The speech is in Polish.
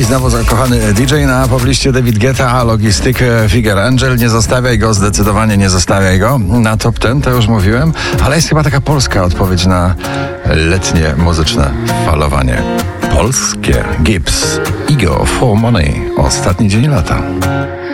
znowu zakochany DJ na pobliście David Guetta, a Logistic Figure Angel. Nie zostawiaj go, zdecydowanie nie zostawiaj go. Na top 10 to już mówiłem, ale jest chyba taka polska odpowiedź na letnie muzyczne falowanie. Polskie Gibbs, Ego for Money. Ostatni dzień lata.